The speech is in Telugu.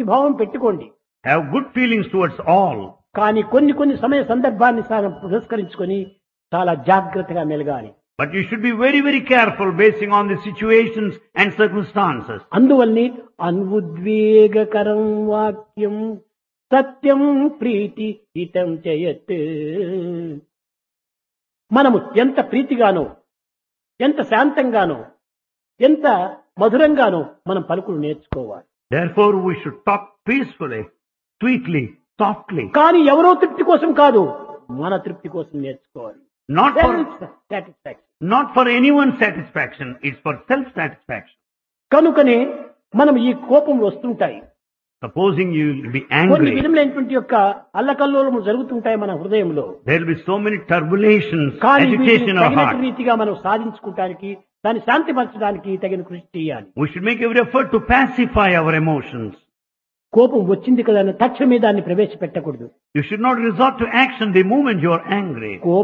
భావం పెట్టుకోండి. Have good feelings towards all. కానీ కొన్ని సమయ సందర్భాన్ని పురస్కరించుకొని చాలా జాగ్రత్తగా మెలగాలి. But you should be very, very careful basing on the situations and circumstances. అందువల్లనే అన్ఉద్వేగకరం వాక్యం సత్యం ప్రీతి హితం చేయత్. మనము ఎంత ప్రీతిగానో, ఎంత శాంతంగానో, ఎంత మధురంగానో మనం పలుకులు నేర్చుకోవాలి. Therefore we should talk peacefully, sweetly, softly. కానీ ఎవరో తృప్తి కోసం కాదు, మన తృప్తి కోసం నేర్చుకోవాలి. Not for anyone's satisfaction, it's for self-satisfaction. కనుకనే మనం ఈ కోపం వస్తుంటాయి. Supposing you will be కొన్ని angry, విధములైనటువంటి యొక్క అల్లకల్లోలము జరుగుతుంటాయి మన హృదయంలో. there will be so many turbulences, కానీ agitation in our తగిన heart. రీతిగా మనం సాధించుకోవడానికి, దాన్ని శాంతిపరచడానికి తగిన కృషి చేయాలి. We should make every effort to pacify our emotions. కోపం వచ్చింది కదా అని తక్షణమే దాన్ని ప్రవేశపెట్టకూడదు. You should not resort to action the moment you are angry.